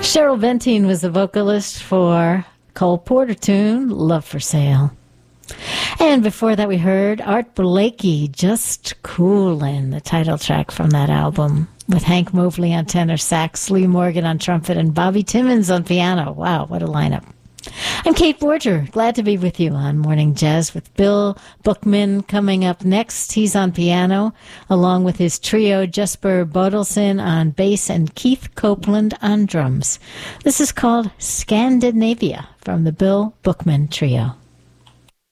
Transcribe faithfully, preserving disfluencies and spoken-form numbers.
Cheryl Ventine was the vocalist for Cole Porter tune, Love for Sale. And before that we heard Art Blakey, Just Coolin', the title track from that album, with Hank Mobley on tenor sax, Lee Morgan on trumpet, and Bobby Timmons on piano. Wow, what a lineup. I'm Kate Borger, glad to be with you on Morning Jazz with Bill Bookman coming up next. He's on piano, along with his trio Jesper Bodelson on bass and Keith Copeland on drums. This is called Scandinavia from the Bill Bookman Trio.